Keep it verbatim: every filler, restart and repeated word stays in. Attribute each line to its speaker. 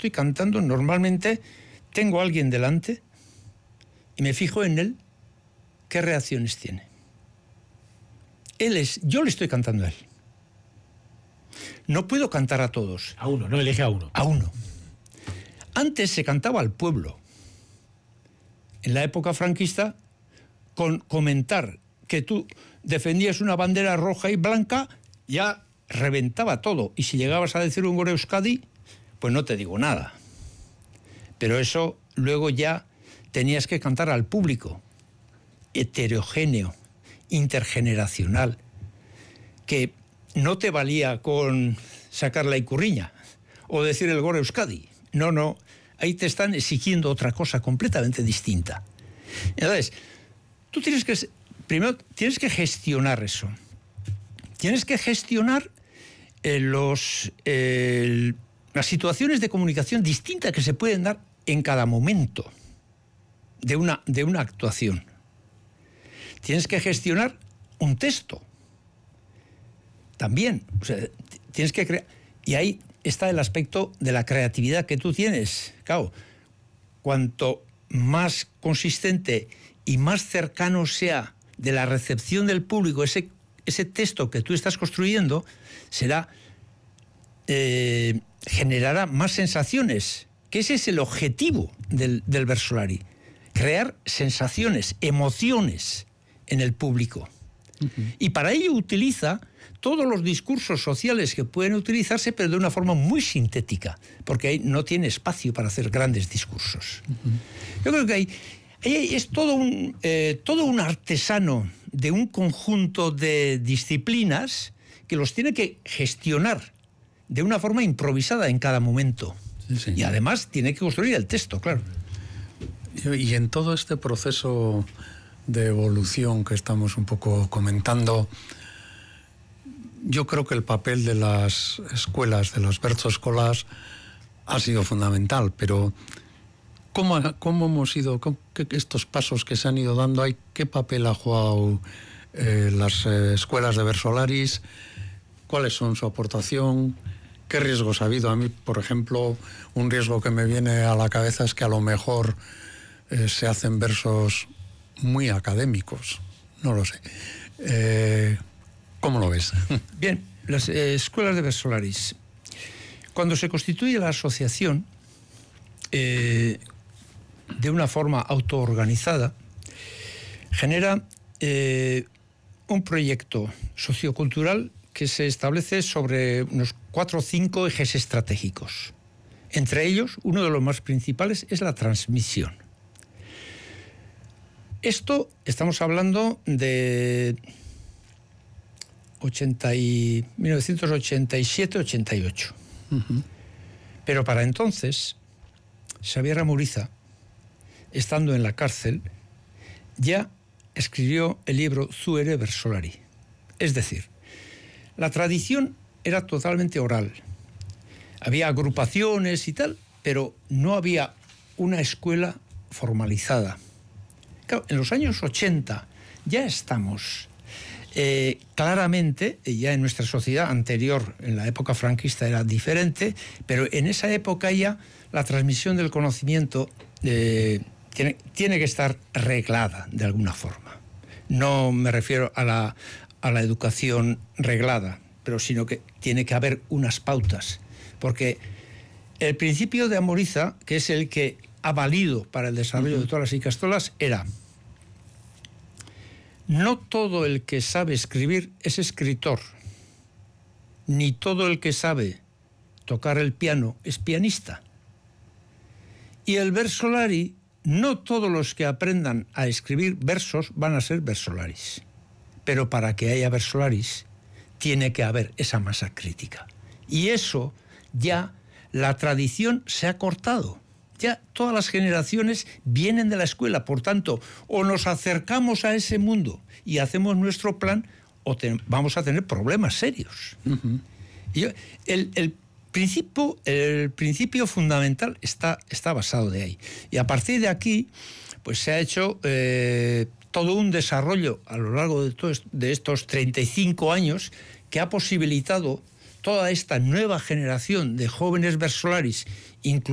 Speaker 1: estoy cantando, normalmente tengo a alguien delante y me fijo en él qué reacciones tiene. Él es, yo le estoy cantando a él. No puedo cantar a todos.
Speaker 2: A uno, no elige a uno.
Speaker 1: A uno. Antes se cantaba al pueblo. En la época franquista, con comentar que tú defendías una bandera roja y blanca, ya reventaba todo. Y si llegabas a decir un Gora Euskadi, pues no te digo nada. Pero eso luego ya tenías que cantar al público, heterogéneo, intergeneracional, que no te valía con sacar la icurriña o decir el Gora Euskadi. No, no, ahí te están exigiendo otra cosa completamente distinta. Entonces, tú tienes que, primero, tienes que gestionar eso. Tienes que gestionar eh, los, eh, las situaciones de comunicación distintas que se pueden dar en cada momento de una, de una actuación. Tienes que gestionar un texto. También, o sea, tienes que crear... Y ahí está el aspecto de la creatividad que tú tienes. Claro, cuanto más consistente y más cercano sea de la recepción del público ese, ese texto que tú estás construyendo, será... Eh, generará más sensaciones, que ese es el objetivo del, del versolari. Crear sensaciones, emociones en el público. Uh-huh. Y para ello utiliza todos los discursos sociales que pueden utilizarse, pero de una forma muy sintética, porque ahí no tiene espacio para hacer grandes discursos. Uh-huh. Yo creo que ahí, ahí es todo un, eh, todo un artesano de un conjunto de disciplinas que los tiene que gestionar de una forma improvisada en cada momento. Sí, sí. Y además tiene que construir el texto, claro.
Speaker 3: Y en todo este proceso de evolución que estamos un poco comentando, yo creo que el papel de las escuelas, de las bertsoescolas, ha sido fundamental, pero ¿cómo, cómo hemos ido, cómo, qué, estos pasos que se han ido dando, hay, qué papel ha jugado eh, las eh, escuelas de versolaris? ¿Cuáles son su aportación? ¿Qué riesgos ha habido? A mí, por ejemplo, un riesgo que me viene a la cabeza es que a lo mejor eh, se hacen versos muy académicos. No lo sé. Eh, ¿Cómo lo ves?
Speaker 1: Bien, las eh, escuelas de versolaris. Cuando se constituye la asociación, eh, de una forma autoorganizada, genera eh, un proyecto sociocultural que se establece sobre unos cuatro o cinco ejes estratégicos. Entre ellos, uno de los más principales es la transmisión. Esto, estamos hablando de ochenta y, mil novecientos ochenta y siete ochenta y ocho. Uh-huh. Pero para entonces, Xavier Amuriza, estando en la cárcel, ya escribió el libro Zu ere bersolari. Es decir, la tradición era totalmente oral. Había agrupaciones y tal, pero no había una escuela formalizada. Claro, en los años ochenta ya estamos eh, claramente, ya en nuestra sociedad anterior, en la época franquista era diferente, pero en esa época ya la transmisión del conocimiento eh, tiene, tiene que estar reglada de alguna forma. No me refiero a la, a la educación reglada, pero sino que tiene que haber unas pautas, porque el principio de Amuriza, que es el que ha valido para el desarrollo uh-huh. de todas las icastolas, era: no todo el que sabe escribir es escritor, ni todo el que sabe tocar el piano es pianista. Y el versolari, no todos los que aprendan a escribir versos van a ser versolaris, pero para que haya versolaris tiene que haber esa masa crítica. Y eso ya la tradición se ha cortado. Ya todas las generaciones vienen de la escuela, por tanto, o nos acercamos a ese mundo y hacemos nuestro plan, o te, vamos a tener problemas serios. Uh-huh. Y yo, el, el, principio, el principio fundamental está, está basado de ahí. Y a partir de aquí, pues se ha hecho eh, todo un desarrollo a lo largo de, todos, de estos treinta y cinco años que ha posibilitado toda esta nueva generación de jóvenes versolaris, incluso